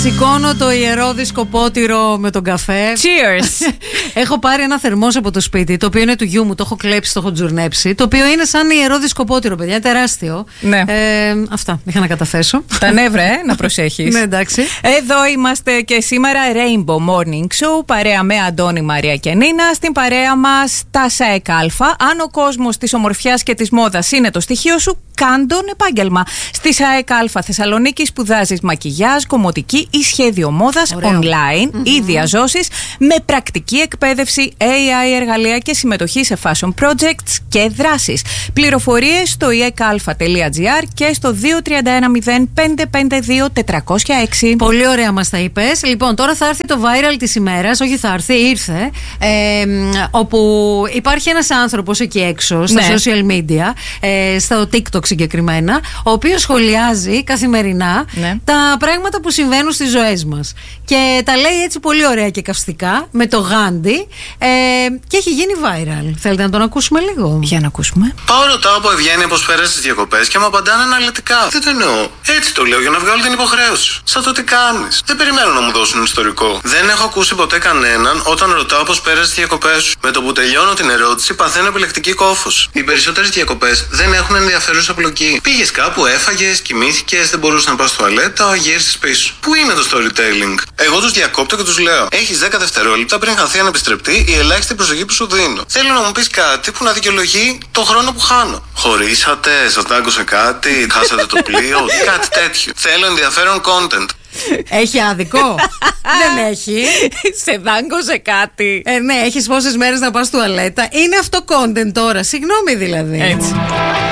Σηκώνω το ιερό δισκοπότηρο με τον καφέ. Cheers! Έχω πάρει ένα θερμός από το σπίτι, το οποίο είναι του γιού μου, το έχω κλέψει, το έχω τζουρνέψει. Το οποίο είναι σαν ιερό δισκοπότηρο, παιδιά, τεράστιο. Ναι. Αυτά, είχα να καταθέσω. Τα νεύρα, να προσέχεις. Ναι, εντάξει. Εδώ είμαστε και σήμερα Rainbow Morning Show, παρέα με Αντώνη, Μαρία και Νίνα. Στην παρέα μας τα ΣΑΕΚ Α. Αν ο κόσμος της ομορφιάς και της μόδας είναι το στοιχείο σου, κάντον επάγγελμα. Στη ΣΑΕΚ Α Θεσσαλονίκη σπουδάζεις μακιγιάζ, κομμωτική ή σχέδιο μόδας online ή διαζώσεις με πρακτική εκπαίδευση, AI εργαλεία και συμμετοχή σε fashion projects και δράσεις. Πληροφορίες στο ekalfa.gr και στο 2310-552-406. Πολύ ωραία μας τα είπες. Λοιπόν, τώρα θα έρθει το viral της ημέρας. Όχι θα έρθει, ήρθε. Όπου υπάρχει ένας άνθρωπος εκεί έξω στα social media, στο TikTok συγκεκριμένα, ο οποίος σχολιάζει καθημερινά τα πράγματα που συμβαίνουν στις ζωές μας. Και τα λέει έτσι πολύ ωραία και καυστικά, με το Γάντι, και έχει γίνει viral. Θέλετε να τον ακούσουμε λίγο? Για να ακούσουμε. Πάω, ρωτάω από Ευγένεια πώς πέρασε τις διακοπές και μου απαντάνε αναλυτικά. Δεν το εννοώ. Έτσι το λέω για να βγάλω την υποχρέωση. Σαν το τι κάνεις. Δεν περιμένω να μου δώσουν ιστορικό. Δεν έχω ακούσει ποτέ κανέναν όταν ρωτάω πώς πέρασε τις διακοπές σου. Με το που τελειώνω την ερώτηση, παθαίνω επιλεκτική κόφωση. Οι περισσότερες διακοπές δεν έχουν ενδιαφέρουσα πλοκή. Πήγες κάπου, έφαγες, κοιμήθηκες, δεν μπορούσες να πας στο τουαλέτα, γύρισες πίσω. Πού είναι το storytelling? Εγώ τους διακόπτω και τους λέω: έχεις 10 δευτερόλεπτα πριν χαθεί ανεπιστρεπτή η ελάχιστη προσοχή που σου δίνω. Θέλω να μου πεις κάτι που να δικαιολογεί το χρόνο που χάνω. Χωρίσατε, σας δάγκωσε κάτι, χάσατε το πλοίο, κάτι τέτοιο. Θέλω ενδιαφέρον content. Έχει άδικο? Δεν έχει. Σε δάγκωσε κάτι. Ναι, έχεις πόσες μέρες να πας τουαλέτα. Είναι αυτό content τώρα. Συγγνώμη δηλαδή. Έτσι.